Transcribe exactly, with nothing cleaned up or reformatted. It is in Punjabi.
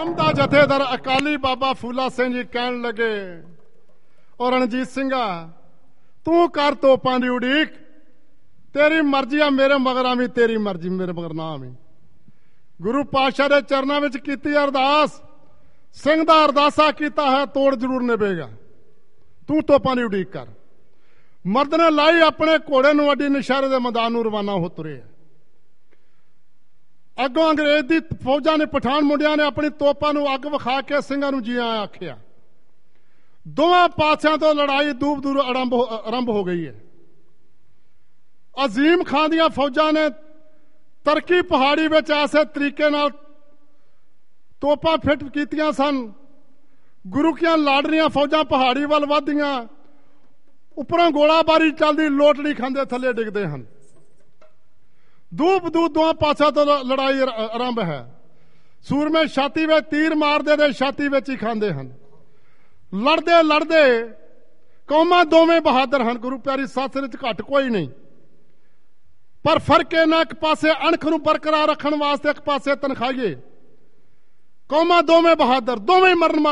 ਕੌਮ ਦਾ ਜਥੇਦਾਰ ਅਕਾਲੀ ਬਾਬਾ ਫੂਲਾ ਸਿੰਘ ਜੀ ਕਹਿਣ ਲੱਗੇ, ਔਰ ਰਣਜੀਤ ਸਿੰਘਾ ਤੂੰ ਕਰ ਤੋਪਾਂ ਦੀ ਉਡੀਕ, ਤੇਰੀ ਮਰਜ਼ੀ ਆ ਮੇਰੇ ਮਗਰ ਆਵੀਂ, ਤੇਰੀ ਮਰਜ਼ੀ ਮੇਰੇ ਮਗਰ ਨਾ ਆਵੀਂ। ਗੁਰੂ ਪਾਤਸ਼ਾਹ ਦੇ ਚਰਨਾਂ ਵਿੱਚ ਕੀਤੀ ਅਰਦਾਸ, ਸਿੰਘ ਦਾ ਅਰਦਾਸਾ ਕੀਤਾ ਹੈ ਤੋੜ ਜ਼ਰੂਰ ਨਿਭੇਗਾ, ਤੂੰ ਤੋਪਾਂ ਦੀ ਉਡੀਕ ਕਰ। ਮਰਦ ਨੇ ਲਾਈ ਆਪਣੇ ਘੋੜੇ ਨੂੰ, ਅੱਡੀ ਨਸ਼ਹਿਰੇ ਦੇ ਮੈਦਾਨ ਨੂੰ ਰਵਾਨਾ ਹੋ ਤੁਰੇ। ਅੱਗੋਂ ਅੰਗਰੇਜ਼ ਦੀ ਫੌਜਾਂ ਨੇ, ਪਠਾਨ ਮੁੰਡਿਆਂ ਨੇ ਆਪਣੀ ਤੋਪਾਂ ਨੂੰ ਅੱਗ ਵਿਖਾ ਕੇ ਸਿੰਘਾਂ ਨੂੰ ਜੀ ਆਇਆਂ ਆਖਿਆ। ਦੋਵਾਂ ਪਾਸਿਆਂ ਤੋਂ ਲੜਾਈ ਦੂਰ ਦੂਰ ਆਰੰਭ ਆਰੰਭ ਹੋ ਗਈ ਹੈ। ਅਜ਼ੀਮ ਖਾਨ ਦੀਆਂ ਫੌਜਾਂ ਨੇ ਤਰਕੀ ਪਹਾੜੀ ਵਿੱਚ ਐਸੇ ਤਰੀਕੇ ਨਾਲ ਤੋਪਾਂ ਫਿੱਟ ਕੀਤੀਆਂ ਸਨ, ਗੁਰੂ ਕੀਆਂ ਲਾਡਰੀਆਂ ਫੌਜਾਂ ਪਹਾੜੀ ਵੱਲ ਵੱਧਦੀਆਂ, ਉੱਪਰੋਂ ਗੋਲਾਬਾਰੀ ਚੱਲਦੀ, ਲੋਟੜੀ ਖਾਂਦੇ ਥੱਲੇ ਡਿੱਗਦੇ ਹਨ। ਦੂਬ ਦੂਰ ਦੋਵਾਂ ਪਾਸਿਆਂ ਤੋਂ ਲੜਾਈ ਆਰੰਭ ਹੈ। ਸੂਰਮੇ ਛਾਤੀ ਵਿੱਚ ਤੀਰ ਮਾਰਦੇ ਤੇ ਛਾਤੀ ਵਿੱਚ ਹੀ ਖਾਂਦੇ ਹਨ। ਲੜਦੇ ਲੜਦੇ ਕੌਮਾਂ ਦੋਵੇਂ ਬਹਾਦਰ ਹਨ, ਗੁਰੂ ਪਿਆਰੀ ਸੱਤ ਵਿੱਚ ਘੱਟ ਕੋਈ ਨਹੀਂ, ਪਰ ਫਰਕ ਇਹਨਾਂ, ਇੱਕ ਪਾਸੇ ਅਣਖ ਨੂੰ ਬਰਕਰਾਰ ਰੱਖਣ ਵਾਸਤੇ, ਇੱਕ ਪਾਸੇ ਤਨਖਾਹੀਏ। ਕੌਮਾਂ ਦੋਵੇਂ ਬਹਾਦਰ, ਦੋਵੇਂ ਮਰਨ